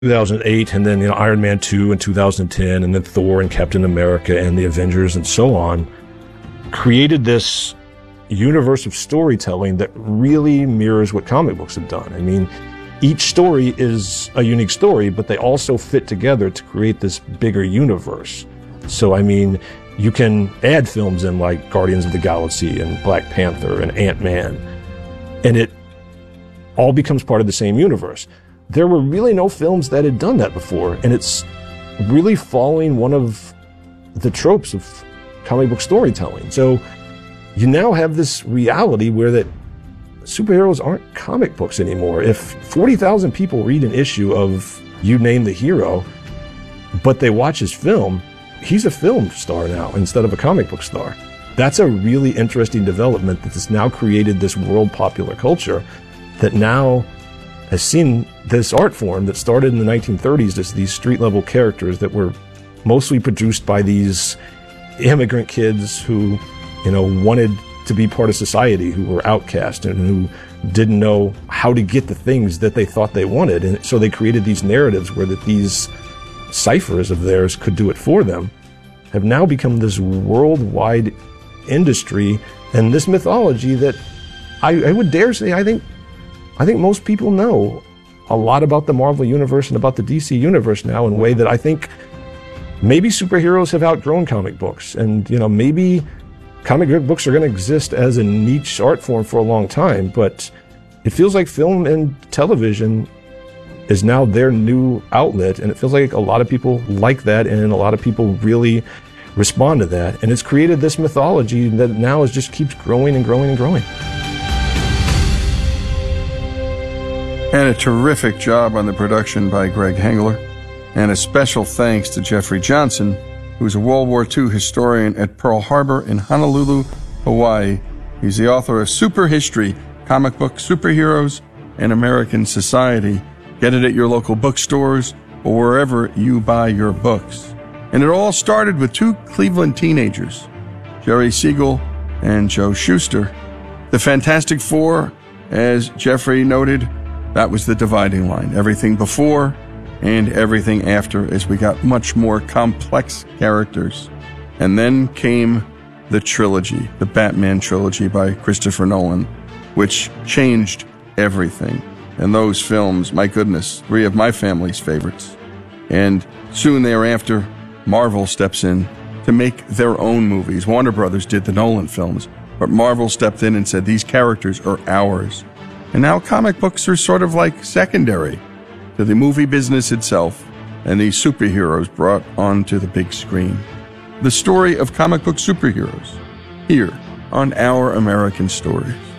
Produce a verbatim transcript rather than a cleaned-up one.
two thousand eight, and then you know Iron Man two in two thousand ten, and then Thor and Captain America and the Avengers and so on, created this universe of storytelling that really mirrors what comic books have done. I mean, each story is a unique story, but they also fit together to create this bigger universe. So, I mean, you can add films in like Guardians of the Galaxy and Black Panther and Ant-Man, and it all becomes part of the same universe. There were really no films that had done that before, and it's really following one of the tropes of comic book storytelling. So you now have this reality where that superheroes aren't comic books anymore. If forty thousand people read an issue of You Name the Hero, but they watch his film, he's a film star now instead of a comic book star. That's a really interesting development that has now created this world popular culture that now has seen this art form that started in the nineteen thirties as these street level characters that were mostly produced by these immigrant kids who, you know, wanted to be part of society, who were outcast and who didn't know how to get the things that they thought they wanted. And so they created these narratives where that these ciphers of theirs could do it for them, have now become this worldwide industry and this mythology that I, I would dare say, I think, I think most people know a lot about the Marvel Universe and about the D C Universe now in a way that I think maybe superheroes have outgrown comic books. And, you know, maybe comic book books are going to exist as a niche art form for a long time, but it feels like film and television is now their new outlet, and it feels like a lot of people like that, and a lot of people really respond to that, and it's created this mythology that now is just keeps growing and growing and growing. And a terrific job on the production by Greg Hengler, and a special thanks to Jeffrey Johnson, who's a World War Two historian at Pearl Harbor in Honolulu, Hawaii. He's the author of Super History, Comic Book Superheroes and American Society. Get it at your local bookstores or wherever you buy your books. And it all started with two Cleveland teenagers, Jerry Siegel and Joe Shuster. The Fantastic Four, as Jeffrey noted, that was the dividing line. Everything before and everything after, as we got much more complex characters. And then came the trilogy, the Batman trilogy by Christopher Nolan, which changed everything. And those films, my goodness, three of my family's favorites. And soon thereafter, Marvel steps in to make their own movies. Warner Brothers did the Nolan films, but Marvel stepped in and said, these characters are ours. And now comic books are sort of like secondary to the movie business itself, and these superheroes brought onto the big screen. The story of comic book superheroes, here on Our American Stories.